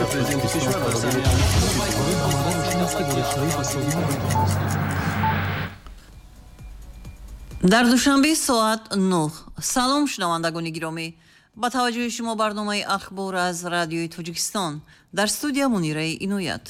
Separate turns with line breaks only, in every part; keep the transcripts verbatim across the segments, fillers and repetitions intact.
президенти кишвар дар замини
дар душанбе соат нӯҳ. салом шунавандагони гиромӣ, ба таваҷҷӯҳи шумо барномаи ахбор аз радиои Тоҷикистон. дар студия Мунираи Иноят.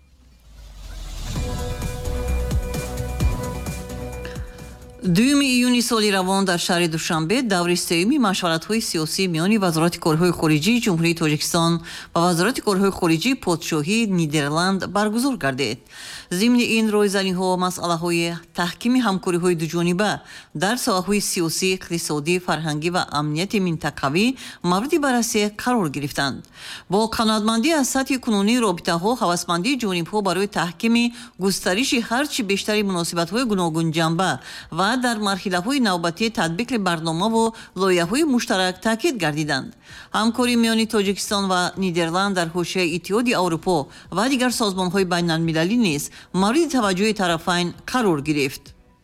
дуюми июни соли равон дар шаҳри Душанбе даври сеюми машваратҳои сиёсӣ миёни Вазорати корҳои хориҷии Ҷумҳурии Тоҷикистон ва Вазорати корҳои хориҷии Подшоҳии Нидерланд баргузор гардид. зимни ин ройзаниҳо масъалаҳои таҳкими ҳамкориҳои дуҷониба дар соҳаҳои сиёсӣ, иқтисодӣ, фарҳангӣ ва амнияти минтақавӣ мавриди баррасӣ қарор гирифтанд. бо қаноатмандӣ аз сатҳи кунунии робитаҳо, ҳавасмандии ҷонибҳо барои таҳкими густариши ҳарчи бештари муносибатҳои гуногунҷанба ва дар марҳилаҳои навбатӣ татбиқи барномаву лоиҳаҳои муштарак таъкид гардиданд. ҳамкорӣ миёни Тоҷикистон ва Нидерланд дар ҳошияи Иттиҳоди Аврупо ва дигар созмонҳои байналмилалӣ низ мавриди таваҷҷӯҳи тарафайн қарор гирифт.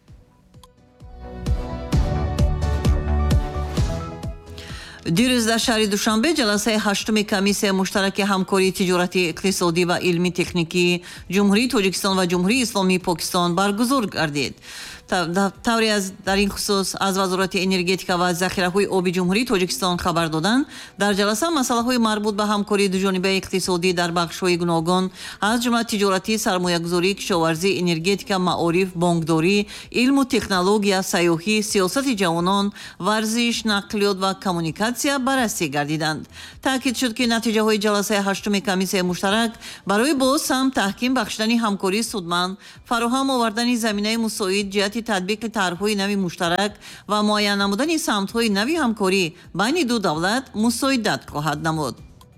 дирӯз дар шаҳри Душанбе ҷаласаи ҳаштуми комиссияи муштараки ҳамкории тиҷоратӣ, иқтисодӣ ва илми техникии Ҷумҳурии Тоҷикистон ва Ҷумҳурии Исломии Покистон баргузор гардид. тавре аз дар ин хусус аз Вазорати энергетика ва захираҳои оби Ҷумҳурии Тоҷикистон хабар доданд. дар ҷаласа масъалаҳои марбут ба ҳамкории дуҷонибаи иқтисодӣ дар бахшҳои гуногун аз ҷумла тиҷоратӣ, сармоягузорӣ, кишоварзӣ, энергетика, маориф, бонкдорӣ, илму технология, сайёҳӣ, сиёсати ҷавонон, варзиш, нақлиёт ва коммуникатсия баррасӣ гардиданд. таъкид шуд, ки натиҷаҳои ҷаласаи ҳаштуми комиссияи муштарак барои боз ҳам таҳким бахшидани ҳамкории судманд, фароҳам овардани заминаи мусоид ҷиҳати татбиқи тарҳҳои нави муштарак ва муайян намудани самтҳои нави ҳамкорӣ байни ду давлат мусоидат хоҳад намуд.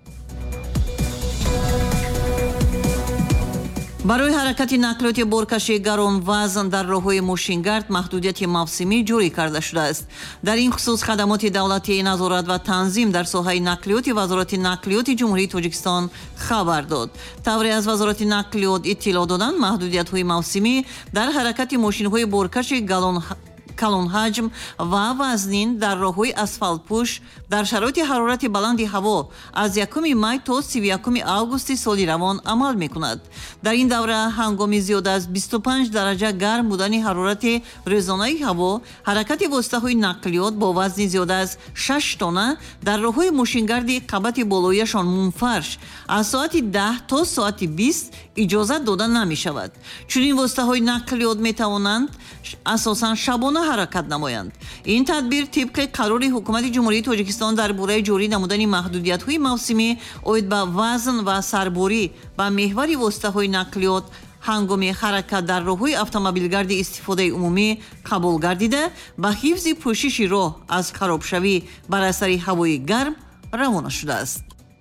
барои ҳаракати нақлиёти боркашии гаронвазн дар роҳҳои мошингард маҳдудияти мавсимӣ ҷорӣ карда шудааст. дар ин хусус хадамоти давлатии назорат ва танзим дар соҳаи нақлиёти Вазорати нақлиёти Ҷумҳурии Тоҷикистон хабар дод. тавре аз Вазорати нақлиёт иттилоъ доданд, маҳдудиятҳои мавсимӣ дар ҳаракати мошинҳои боркаши галон калонҳаҷм ва вазнин дар роҳҳои асфалтпӯш дар шароити ҳарорати баланди ҳаво аз якуми май то сию якуми августи соли равон амал мекунад. дар ин давра ҳангоми зиёда аз бисту панҷ дараҷа гарм будани ҳарорати рӯзонаи ҳаво, ҳаракати воситаҳои нақлиёт бо вазни зиёда аз шаш тонна дар роҳҳои мошингарди қабати болояшон мунфарш аз соати даҳ то соати бист иҷозат дода намешавад. чунин воситаҳои нақлиёт метавонанд асосан шабона ҳаракат намоянд. ин тадбир тибқи қарори ҳукумати Ҷумҳурии Тоҷикистон дар бораи ҷорӣ намудани маҳдудиятҳои мавсимӣ оид ба вазн ва сарборӣ ба меҳвари воситаҳои нақлиёт ҳангоми ҳаракат дар роҳҳои автомобилгарди истифодаи умумӣ қабул гардида, ба ҳифзи пӯшиши роҳ аз харобшавӣ бар асари ҳавои гарм равона шудааст.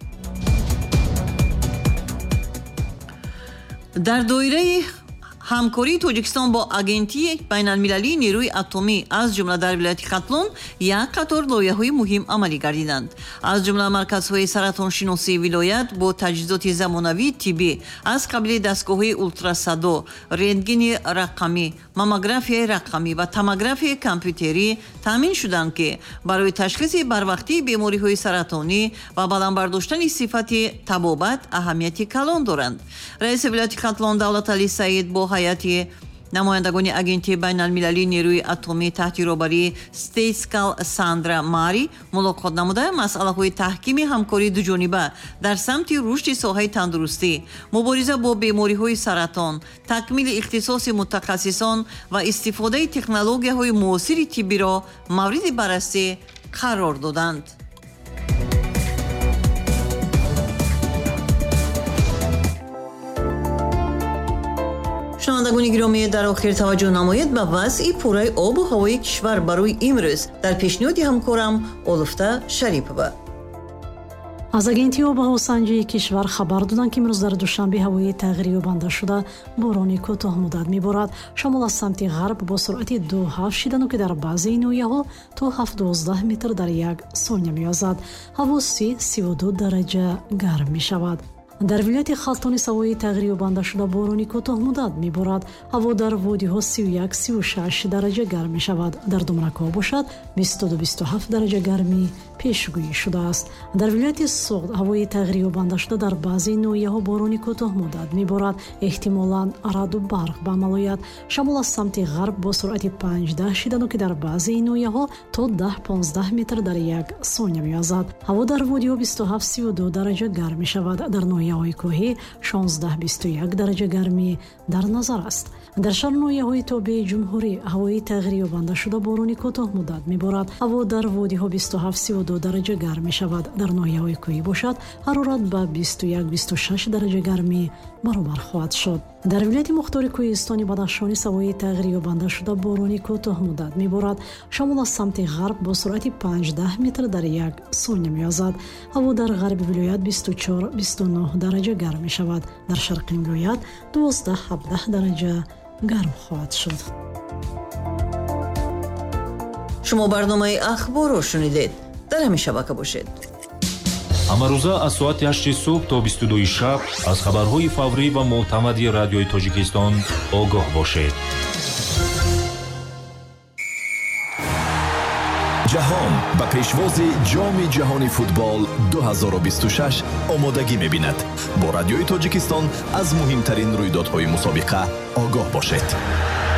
дар доираи ҳамкории Тоҷикистон бо агентии байналмилалии нерӯи атомӣ аз ҷумла дар вилояти Хатлон як қатор лоиҳаҳои муҳим амалӣ гардиданд. аз ҷумла марказҳои саратоншиносии вилоят бо таҷҳизоти замонавии тиббӣ аз қабили дастгоҳҳои ултрасадо, рентгени рақамӣ, маммографияи рақамӣ ва томографияи компютерӣ таъмин шуданд, ки барои ташхиси барвақтии бемориҳои саратонӣ ва баландбардоштани сифати табобат аҳамияти калон доранд. раиси вилояти Хатлон Давлаталӣ Саид бо ҳайати намояндагони агентии байналмилалии нерӯи атомӣ таҳти роҳбарии Стейскал Сандра Мари мулоқот намуда масъалаҳои таҳкими ҳамкории дуҷониба дар самти рушди соҳаи тандурустӣ, мубориза бо бемориҳои саратон, такмили ихтисоси мутахассисон ва истифодаи технологияҳои муосири тиббиро мавриди баррасӣ қарор доданд. шунавандагони гиромӣ, дар охир таваҷҷӯҳ намоед ба вазъи пурраи обу ҳавои кишвар барои имрӯз дар пешниҳоди ҳамкорам Олуфта Шарипова.
аз агентии обу ҳавосанҷии кишвар хабар доданд, ки имрӯз дар Душанбе ҳавои тағйир ёбанда шуда борони кӯтоҳмуддат меборад. шамол аз самти ғарб бо суръати ду ҳафт шидану ки дар баъзеи ноҳияҳо то ҳафт дувоздаҳ метр дар як сония меёзад. ҳаво си сиву ду дараҷа гарм мешавад. дар вилояти халтони савои тағйирёбандашуда борони кӯтоҳмуддат меборад. Ҳаво дар водиҳо сию як - сию шаш дараҷа гарм мешавад. Дар домракҳо бошад бисту ду - бисту ҳафт дараҷа гармӣ пешгӯӣ шудааст. Дар вилояти Суғд ҳавои тағйирёбандашуда дар баъзе ноҳияҳо борони кӯтоҳмуддат меборад. эҳтимолан раъду барқ ба амал ояд. шамол аз самти ғарб бо суръати панҷ - даҳ шидану ки дар баъзе ноҳияҳо то даҳ - понздаҳ метр дар як сония мевазад. ҳаво дар водиҳо бисту ҳафт - сию ду дараҷа гарм мешавад. дар ноҳияҳои коҳӣ шонздаҳ - бисту як дараҷа гармӣ дар назар аст. дар шаҳрноҳияҳои тобеи ҷумҳурӣ ҳавои тағйирёбандашуда борони кӯтоҳмуддат меборад. ҳаво дар водиҳо бисту ҳафт - сию ду дараҷа гарм мешавад. дар ноҳияҳои коҳӣ бошад ҳарорат ба бисту як - бисту шаш дараҷа гармӣ баробар хоҳад шуд. дар вилояти мухтори кӯҳистони бадахшони савои тағйирёбандашуда борони кӯтоҳмуддат меборад. шамол аз самти ғарб бо суръати панҷ - даҳ метр дар як сония мевазад. ҳаво дар ғарби вилоят бисту чор - бисту нӯҳ дараҷа гарм мешавад. дар шарқи вилоят дувоздаҳ - ҳабдаҳ дараҷа гарм хоҳад шуд.
шумо барномаи ахборро шунидед. дар ҳамин шабака бошед.
ҳамарӯза аз соати ҳашти субҳ то бисту дуи шаб аз хабарҳои фаврӣ ва мӯътамади радиои Тоҷикистон огоҳ бошед.
ҷаҳон ба пешвози ҷоми ҷаҳони футбол ду ҳазору бисту шаш омодагӣ мебинад. бо радиои Тоҷикистон аз муҳимтарин рӯйдодҳои мусобиқа огоҳ бошед.